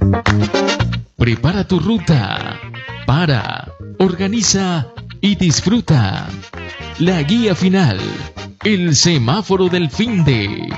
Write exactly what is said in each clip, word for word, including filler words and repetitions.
Prepara tu ruta. Para, organiza y disfruta. La guía final. El semáforo del finde.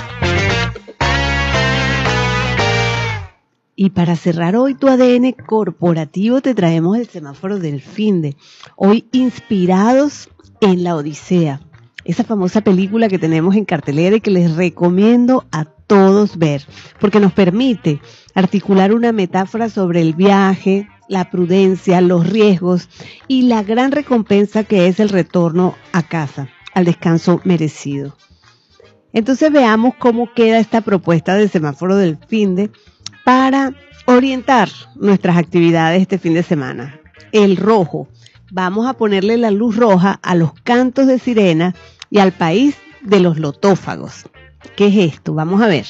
Y para cerrar hoy tu A D N corporativo te traemos el semáforo del finde. Hoy inspirados en La Odisea, esa famosa película que tenemos en cartelera y que les recomiendo a todos ver, porque nos permite articular una metáfora sobre el viaje, la prudencia, los riesgos y la gran recompensa que es el retorno a casa, al descanso merecido. Entonces veamos cómo queda esta propuesta del semáforo del finde para orientar nuestras actividades este fin de semana. El rojo. Vamos a ponerle la luz roja a los cantos de sirena y al país de los lotófagos. ¿Qué es esto? Vamos a ver.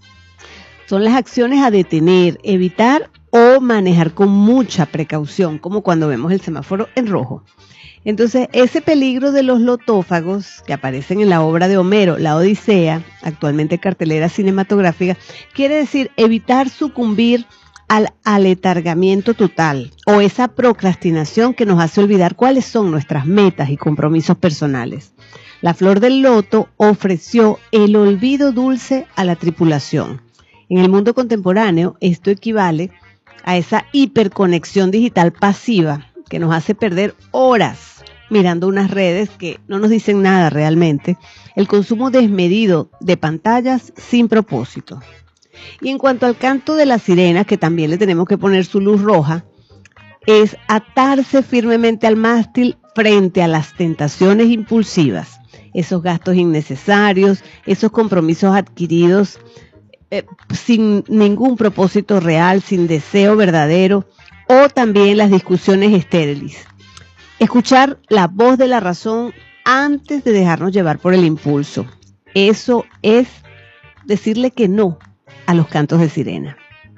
Son las acciones a detener, evitar o manejar con mucha precaución, como cuando vemos el semáforo en rojo. Entonces, ese peligro de los lotófagos que aparecen en la obra de Homero, La Odisea, actualmente cartelera cinematográfica, quiere decir evitar sucumbir al aletargamiento total o esa procrastinación que nos hace olvidar cuáles son nuestras metas y compromisos personales. La flor del loto ofreció el olvido dulce a la tripulación. En el mundo contemporáneo, esto equivale a esa hiperconexión digital pasiva que nos hace perder horas mirando unas redes que no nos dicen nada realmente, el consumo desmedido de pantallas sin propósito. Y en cuanto al canto de las sirenas, que también le tenemos que poner su luz roja, es atarse firmemente al mástil frente a las tentaciones impulsivas, esos gastos innecesarios, esos compromisos adquiridos eh, sin ningún propósito real, sin deseo verdadero, o también las discusiones estériles. Escuchar la voz de la razón antes de dejarnos llevar por el impulso. Eso es decirle que no a los cantos de sirena.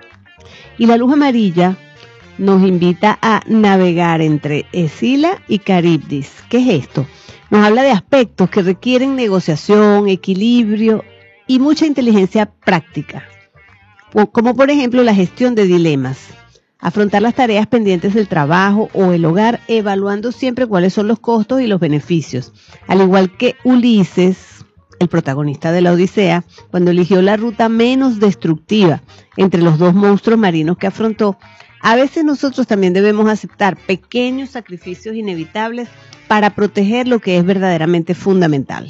Y la luz amarilla nos invita a navegar entre Escila y Caribdis. ¿Qué es esto? Nos habla de aspectos que requieren negociación, equilibrio y mucha inteligencia práctica, como por ejemplo la gestión de dilemas. Afrontar las tareas pendientes del trabajo o el hogar, evaluando siempre cuáles son los costos y los beneficios. Al igual que Ulises, el protagonista de la Odisea, cuando eligió la ruta menos destructiva entre los dos monstruos marinos que afrontó, a veces nosotros también debemos aceptar pequeños sacrificios inevitables para proteger lo que es verdaderamente fundamental.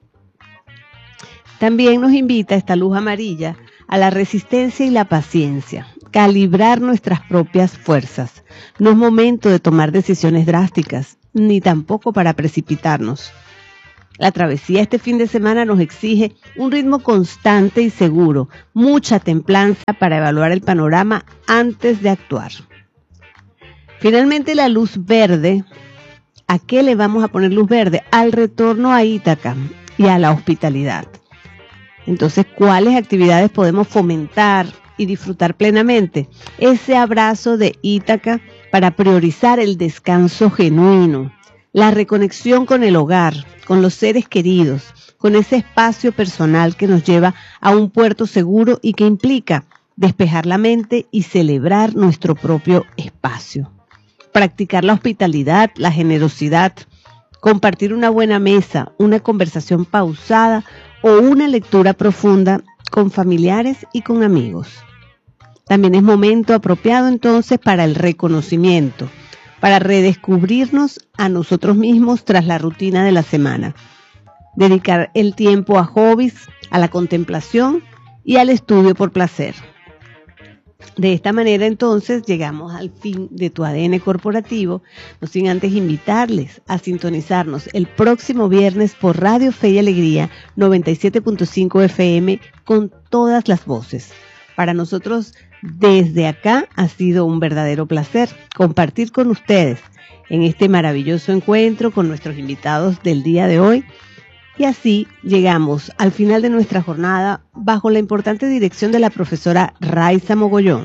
También nos invita esta luz amarilla a la resistencia y la paciencia. Calibrar nuestras propias fuerzas. No es momento de tomar decisiones drásticas, ni tampoco para precipitarnos. La travesía este fin de semana nos exige un ritmo constante y seguro, mucha templanza para evaluar el panorama antes de actuar. Finalmente, la luz verde. ¿A qué le vamos a poner luz verde? Al retorno a Ítaca y a la hospitalidad. Entonces, ¿cuáles actividades podemos fomentar y disfrutar plenamente? Ese abrazo de Ítaca para priorizar el descanso genuino, la reconexión con el hogar, con los seres queridos, con ese espacio personal que nos lleva a un puerto seguro y que implica despejar la mente y celebrar nuestro propio espacio. Practicar la hospitalidad, la generosidad, compartir una buena mesa, una conversación pausada o una lectura profunda con familiares y con amigos. También es momento apropiado entonces para el reconocimiento, para redescubrirnos a nosotros mismos tras la rutina de la semana. Dedicar el tiempo a hobbies, a la contemplación y al estudio por placer. De esta manera entonces llegamos al fin de tu A D N corporativo, no sin antes invitarles a sintonizarnos el próximo viernes por Radio Fe y Alegría noventa y siete punto cinco F M con todas las voces. Para nosotros desde acá ha sido un verdadero placer compartir con ustedes en este maravilloso encuentro con nuestros invitados del día de hoy. Y así llegamos al final de nuestra jornada bajo la importante dirección de la profesora Raiza Mogollón.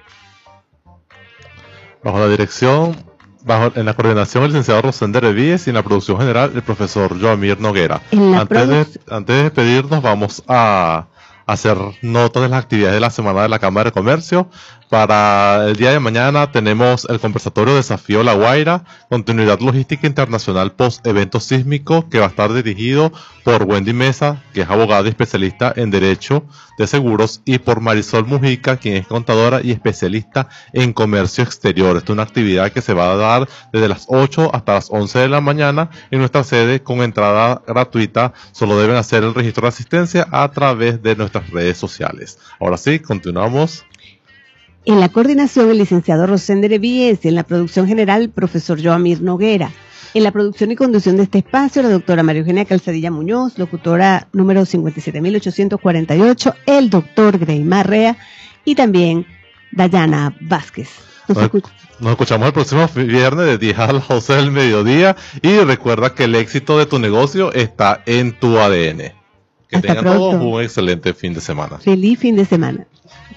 Bajo la dirección, bajo, en la coordinación el licenciado Rosender Evíes y en la producción general el profesor Joamir Noguera. Antes de, antes de despedirnos vamos a, hacer notas de las actividades de la semana de la Cámara de Comercio. Para el día de mañana tenemos el conversatorio Desafío La Guaira, continuidad logística internacional post evento sísmico, que va a estar dirigido por Wendy Mesa, que es abogada y especialista en Derecho de Seguros, y por Marisol Mujica, quien es contadora y especialista en comercio exterior. Esta es una actividad que se va a dar desde las ocho hasta las once de la mañana en nuestra sede con entrada gratuita. Solo deben hacer el registro de asistencia a través de nuestras redes sociales. Ahora sí, continuamos. En la coordinación, el licenciado Rosender Evies, en la producción general, el profesor Joamir Noguera. En la producción y conducción de este espacio, la doctora María Eugenia Calzadilla Muñoz, locutora número cincuenta y siete mil ochocientos cuarenta y ocho, el doctor Greymar Rea y también Dayana Vázquez. Nos, Nos, escuch- nos escuchamos el próximo viernes de diez a las once del mediodía, y recuerda que el éxito de tu negocio está en tu A D N. Que Hasta tengan todos pronto. un excelente fin de semana. Feliz fin de semana.